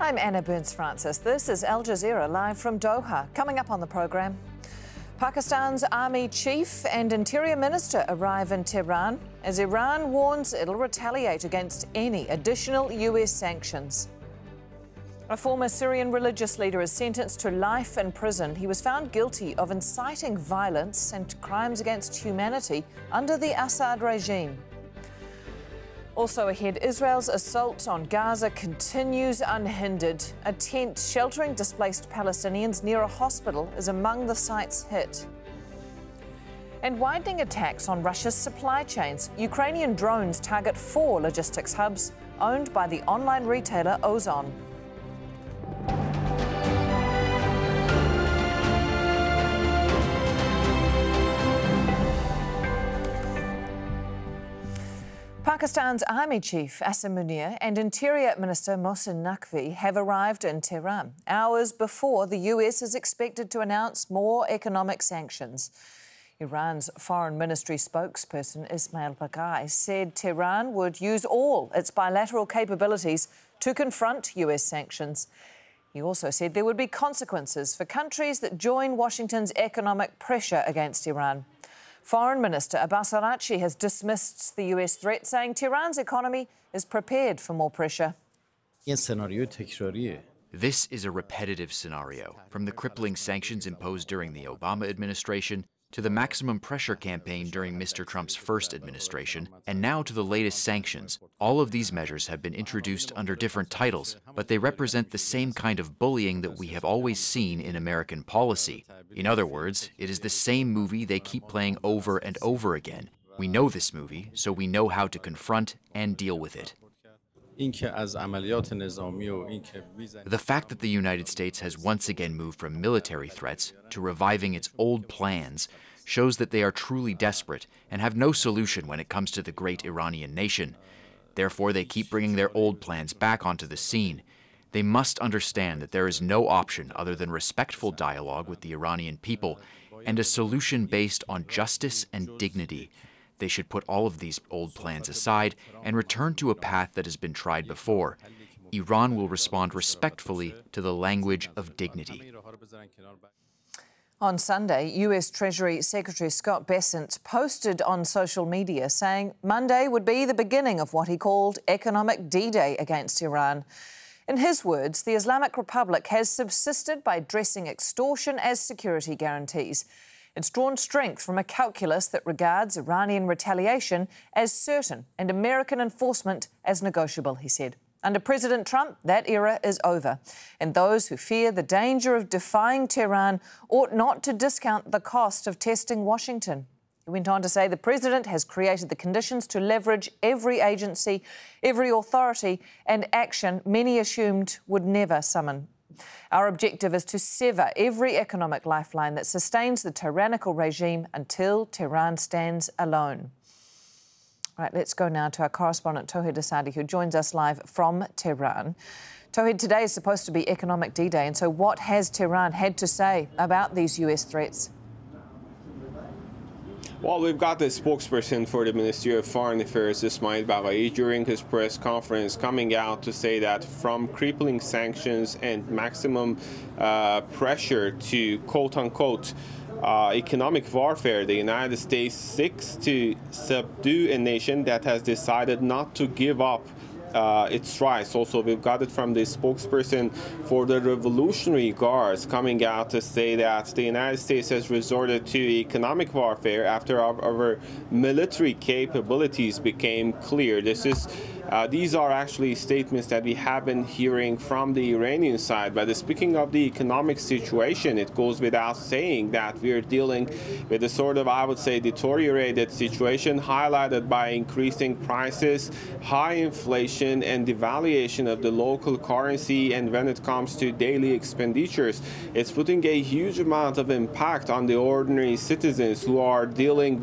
I'm Anna Burns-Francis. This is Al Jazeera live from Doha. Coming up on the program, Pakistan's Army Chief and Interior Minister arrive in Tehran as Iran warns it'll retaliate against any additional US sanctions. A former Syrian religious leader is sentenced to life in prison. He was found guilty of inciting violence and crimes against humanity under the Assad regime. Also ahead, Israel's assault on Gaza continues unhindered. A tent sheltering displaced Palestinians near a hospital is among the sites hit. And widening attacks on Russia's supply chains. Ukrainian drones target 4 logistics hubs owned by the online retailer Ozon. Pakistan's Army Chief Asim Munir and Interior Minister Mohsin Naqvi have arrived in Tehran hours before the US is expected to announce more economic sanctions. Iran's Foreign Ministry spokesperson Ismail Baqai said Tehran would use all its bilateral capabilities to confront US sanctions. He also said there would be consequences for countries that join Washington's economic pressure against Iran. Foreign Minister Abbas Araghchi has dismissed the US threat, saying Tehran's economy is prepared for more pressure. This is a repetitive scenario, from the crippling sanctions imposed during the Obama administration to the maximum pressure campaign during Mr. Trump's first administration, and now to the latest sanctions. All of these measures have been introduced under different titles, but they represent the same kind of bullying that we have always seen in American policy. In other words, it is the same movie they keep playing over and over again. We know this movie, so we know how to confront and deal with it. The fact that the United States has once again moved from military threats to reviving its old plans shows that they are truly desperate and have no solution when it comes to the great Iranian nation. Therefore, they keep bringing their old plans back onto the scene. They must understand that there is no option other than respectful dialogue with the Iranian people and a solution based on justice and dignity. They should put all of these old plans aside and return to a path that has been tried before. Iran will respond respectfully to the language of dignity. On Sunday, US Treasury Secretary Scott Bessent posted on social media saying Monday would be the beginning of what he called economic D-Day against Iran. In his words, the Islamic Republic has subsisted by dressing extortion as security guarantees. It's drawn strength from a calculus that regards Iranian retaliation as certain and American enforcement as negotiable, he said. Under President Trump, that era is over, and those who fear the danger of defying Tehran ought not to discount the cost of testing Washington. He went on to say the president has created the conditions to leverage every agency, every authority and action many assumed would never summon. Our objective is to sever every economic lifeline that sustains the tyrannical regime until Tehran stands alone. All right, let's go now to our correspondent Tauhid Asadi, who joins us live from Tehran. Tauhid, today is supposed to be Economic D-Day, and so what has Tehran had to say about these US threats? Well, we've got the spokesperson for the Ministry of Foreign Affairs, Ismail Baqai, during his press conference coming out to say that from crippling sanctions and maximum pressure to quote-unquote economic warfare, the United States seeks to subdue a nation that has decided not to give up its rights. Also, we've got it from the spokesperson for the Revolutionary Guards coming out to say that the United States has resorted to economic warfare after our military capabilities became clear. These are actually statements that we have been hearing from the Iranian side. But speaking of the economic situation, it goes without saying that we are dealing with a sort of, I would say, deteriorated situation highlighted by increasing prices, high inflation, and devaluation of the local currency. And when it comes to daily expenditures, it's putting a huge amount of impact on the ordinary citizens who are dealing